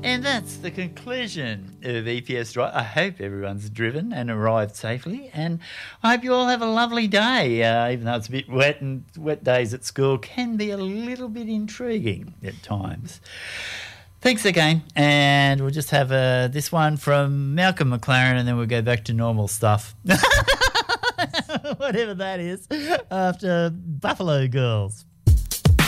And that's the conclusion of EPS Drive. I hope everyone's driven and arrived safely, and I hope you all have a lovely day, even though it's a bit wet, and wet days at school can be a little bit intriguing at times. Thanks again, and we'll just have this one from Malcolm McLaren, and then we'll go back to normal stuff. Whatever that is, after Buffalo Girls.